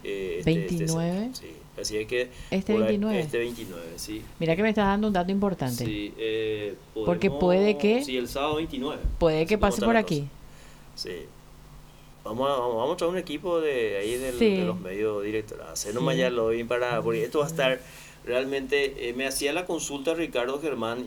Este 29. centro, sí. Así es que Este por ahí, 29. este 29, sí. Mira que me estás dando un dato importante. Sí, Porque sí, el sábado 29, puede así que como pase está por la cosa. aquí. Sí. Vamos a traer un equipo de ahí de los Sí, medios directos. Hacer nomás ya sí. lo bien porque esto va a estar realmente. Me hacía la consulta Ricardo Germán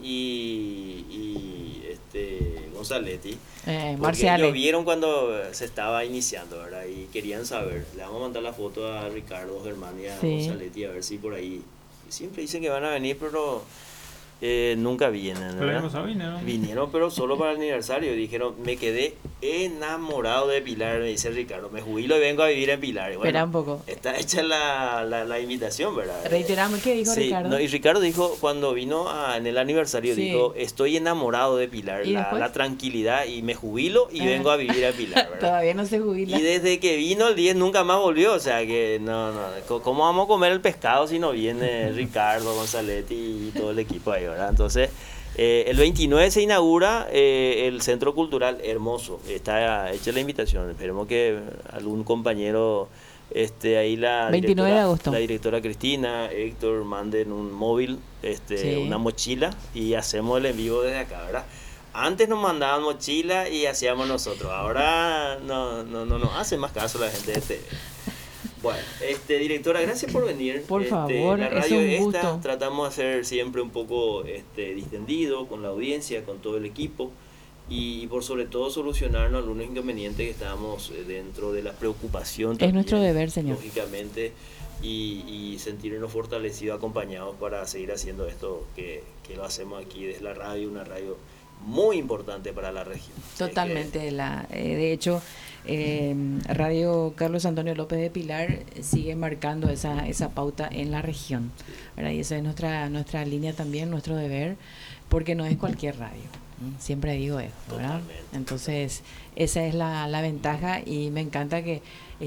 y Gonzaletti, porque ellos Marciale. vieron cuando se estaba iniciando, ¿verdad? Y querían saber. Le vamos a mandar la foto a Ricardo Germán y a Sí. Gonzaletti a ver si por ahí. Siempre dicen que van a venir, pero nunca vienen, Pero el año ¿verdad? pasado vinieron. Vinieron, pero solo para el aniversario. Dijeron, me quedé enamorado de Pilar, me dice Ricardo. Me jubilo y vengo a vivir en Pilar. Y Espera bueno, un poco. está hecha la invitación, ¿verdad? Reiteramos, ¿qué dijo Sí, no, Ricardo? y Ricardo dijo, cuando vino en el aniversario, Sí. dijo, estoy enamorado de Pilar, ¿Y después? la tranquilidad, y me jubilo y vengo a vivir a Pilar, ¿verdad? Todavía no se Y jubila. desde que vino el 10 nunca más volvió, o sea que no, ¿cómo vamos a comer el pescado si no viene Ricardo, Gonzaletti y todo el equipo ahí, ¿verdad? Entonces, el 29 se inaugura el Centro Cultural Hermoso, está hecha la invitación, esperemos que algún compañero, ahí 29 de agosto. la directora Cristina, Héctor, manden un móvil, Sí. una mochila y hacemos el en vivo desde acá, ¿verdad? Antes nos mandaban mochila y hacíamos nosotros. Ahora no hace más caso la gente de TV. Bueno, directora, gracias por venir. Por favor, la es radio un gusto. tratamos de hacer siempre un poco distendido con la audiencia, con todo el equipo y por sobre todo solucionarnos algunos inconvenientes que estábamos dentro de la preocupación Es también, nuestro deber, señor. lógicamente, y sentirnos fortalecidos, acompañados para seguir haciendo esto que lo hacemos aquí desde la radio, una radio muy importante para la región. Totalmente. De hecho, Radio Carlos Antonio López de Pilar sigue marcando esa pauta en la región, ¿verdad? Y esa es nuestra línea también, nuestro deber, porque no es cualquier radio. Siempre digo esto, ¿verdad? Totalmente. Entonces, esa es la ventaja y me encanta que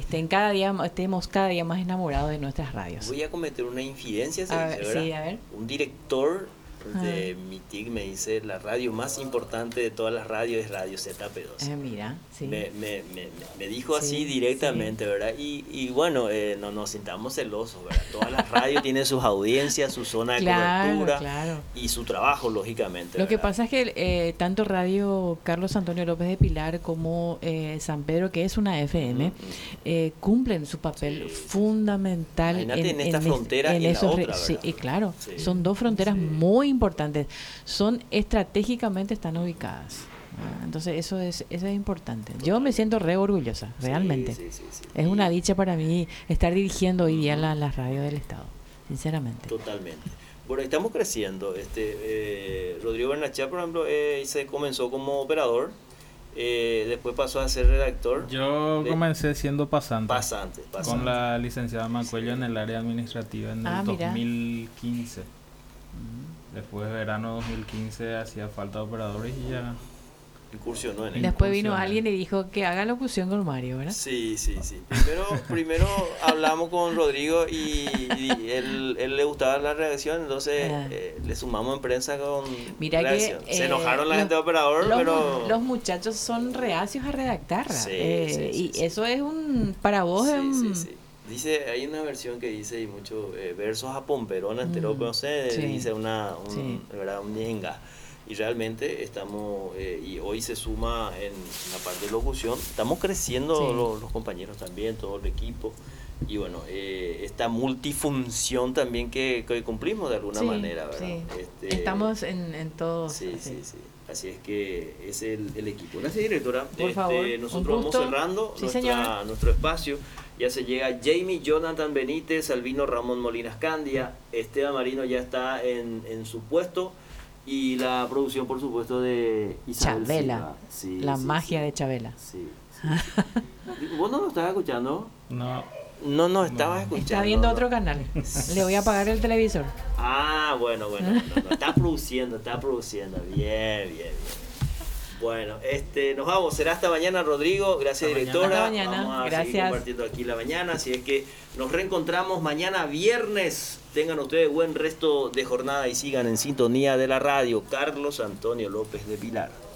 estemos cada día más enamorados de nuestras radios. Voy a cometer una infidencia, se A dice, ver, ¿verdad? sí, a ver. Un director de MITIC me dice, la radio más importante de todas las radios es Radio ZP2. Mira, sí. Me dijo Sí, así directamente, ¿verdad? Y bueno, no nos sintamos celosos, ¿verdad? Todas las radios tienen sus audiencias, su zona de cobertura Claro. y su trabajo, lógicamente. Lo que ¿verdad? pasa es que tanto Radio Carlos Antonio López de Pilar como San Pedro, que es una FM, cumplen su papel Sí. fundamental Imagínate en esta frontera y en la esos otra, sí, ¿verdad? y claro, Sí. son dos fronteras Sí. muy importantes, son estratégicamente están ubicadas. Entonces eso es importante. Yo me siento re orgullosa, realmente. Sí. Es una dicha para mí estar dirigiendo hoy día las radios del Estado, sinceramente. Totalmente. Bueno, estamos creciendo. Rodrigo Bernachá, por ejemplo, se comenzó como operador, después pasó a ser redactor. Yo comencé siendo pasante. Con la licenciada Mancuello en el área administrativa en el Mira. 2015. Después de verano 2015 hacía falta operadores y ya. Incursionó en él. Después vino Funciona. alguien y dijo que haga locución con Mario, ¿verdad? Sí. Primero hablamos con Rodrigo y él le gustaba la redacción, entonces le sumamos en prensa con Mira redacción. que Se enojaron la gente de operador, pero... los muchachos son reacios a redactar. Sí, y sí. eso es para vos. Sí. Dice, hay una versión que dice, y muchos versos a Pomperón entero, pero no sé, sí. dice Sí. ¿verdad? Un ñenga. Y realmente estamos, y hoy se suma en la parte de locución, estamos creciendo Sí. los compañeros también, todo el equipo. Y bueno, esta multifunción también que cumplimos de alguna Sí, manera, ¿verdad? sí. Estamos en todos. Sí. Así es que es el equipo. Gracias, directora. Por favor, Nosotros un vamos gusto. cerrando Sí, señora. nuestro espacio. Ya se llega Jamie Jonathan Benítez, Albino Ramón Molinas Candia, Esteban Marino ya está en su puesto y la producción, por supuesto, de Isabel Chabela. Silva. Sí, La sí, magia sí. de Chabela. Sí. ¿Vos no nos estabas escuchando? No. No nos estabas escuchando. Está viendo no. otro canal. Le voy a apagar el televisor. Ah, bueno. No. Está produciendo. Bien. Bueno, nos vamos. Será hasta mañana, Rodrigo. Gracias, Hasta directora. mañana. Hasta mañana. Vamos a seguir Gracias. compartiendo aquí la mañana. Así es que nos reencontramos mañana viernes. Tengan ustedes buen resto de jornada y sigan en sintonía de la radio. Carlos Antonio López de Pilar.